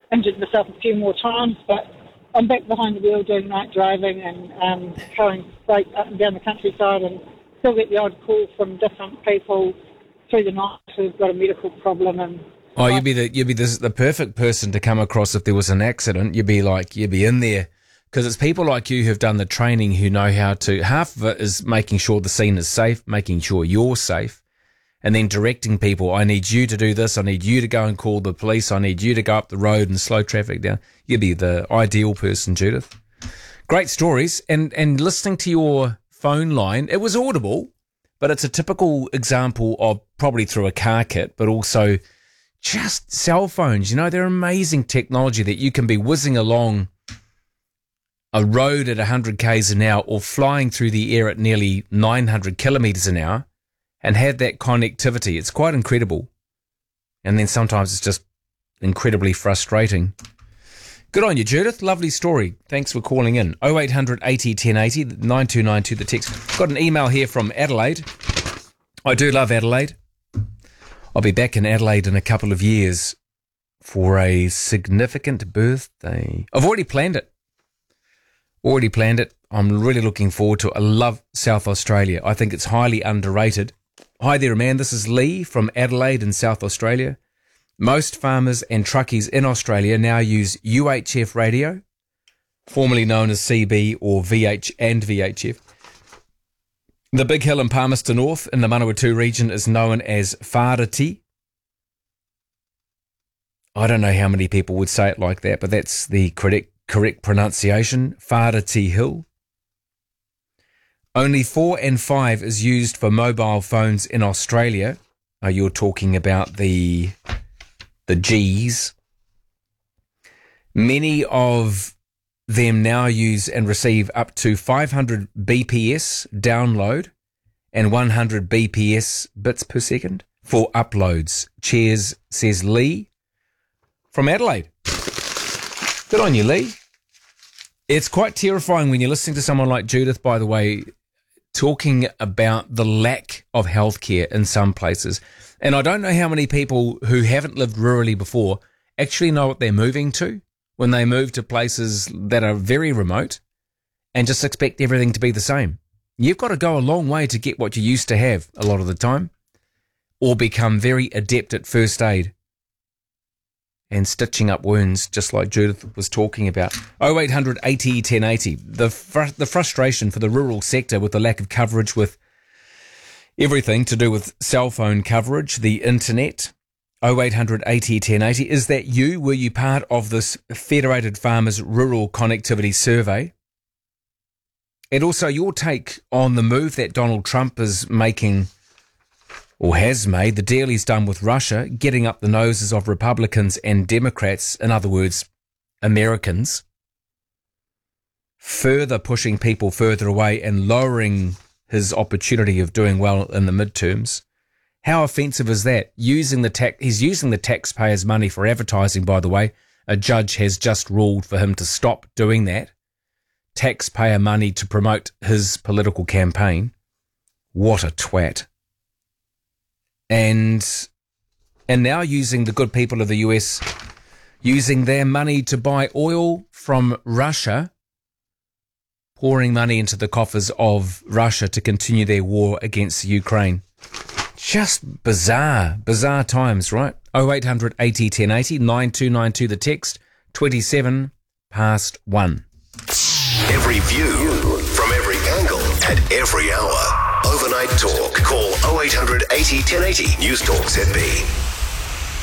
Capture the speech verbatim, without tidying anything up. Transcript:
injured myself a few more times, but I'm back behind the wheel doing night driving and um, going straight up and down the countryside, and still get the odd call from different people through the night who've got a medical problem. And oh, you'd be the you'd be the, the perfect person to come across if there was an accident. You'd be like you'd be in there, because it's people like you who've done the training who know how to. Half of it is making sure the scene is safe, making sure you're safe, and then directing people. I need you to do this. I need you to go and call the police. I need you to go up the road and slow traffic down. You'd be the ideal person, Judith. Great stories, and and listening to your phone line, it was audible, but it's a typical example of probably through a car kit, but also just cell phones. You know, they're amazing technology that you can be whizzing along a road at one hundred kays an hour or flying through the air at nearly nine hundred kilometres an hour and have that connectivity. It's quite incredible. And then sometimes it's just incredibly frustrating. Good on you, Judith. Lovely story. Thanks for calling in. oh eight hundred eighty ten eighty, nine two nine two the text. Got an email here from Adelaide. I do love Adelaide. I'll be back in Adelaide in a couple of years for a significant birthday. I've already planned it. Already planned it. I'm really looking forward to it. I love South Australia. I think it's highly underrated. Hi there, man. This is Lee from Adelaide in South Australia. Most farmers and truckies in Australia now use U H F radio, formerly known as C B or V H and V H F. The Big Hill in Palmerston North in the Manawatu region is known as Whāriti. I don't know how many people would say it like that, but that's the correct, correct pronunciation, Whāriti Hill. Only four and five is used for mobile phones in Australia. Oh, you're talking about the... the G's. Many of them now use and receive up to five hundred B P S download and one hundred B P S bits per second for uploads. Cheers, says Lee from Adelaide. Good on you, Lee. It's quite terrifying when you're listening to someone like Judith, by the way, talking about the lack of healthcare in some places. And I don't know how many people who haven't lived rurally before actually know what they're moving to when they move to places that are very remote and just expect everything to be the same. You've got to go a long way to get what you used to have a lot of the time, or become very adept at first aid and stitching up wounds, just like Judith was talking about. oh eight hundred eighty ten eighty. The, fr- the frustration for the rural sector with the lack of coverage with everything to do with cell phone coverage, the internet, oh eight hundred eighty ten eighty. Is that you? Were you part of this Federated Farmers Rural Connectivity Survey? And also your take on the move that Donald Trump is making, or has made, the deal he's done with Russia, getting up the noses of Republicans and Democrats, in other words, Americans, further pushing people further away and lowering his opportunity of doing well in the midterms. How offensive is that? Using the tax, he's using the taxpayers' money for advertising, by the way. A judge has just ruled for him to stop doing that. Taxpayer money to promote his political campaign. What a twat. And and now using the good people of the U S, using their money to buy oil from Russia, pouring money into the coffers of Russia to continue their war against Ukraine. Just bizarre, bizarre times, right? oh eight hundred eighty ten eighty, nine two nine two the text, twenty-seven past one. Every view, from every angle, at every hour. Overnight Talk. Call oh eight hundred eighty ten eighty. News Talk Z B.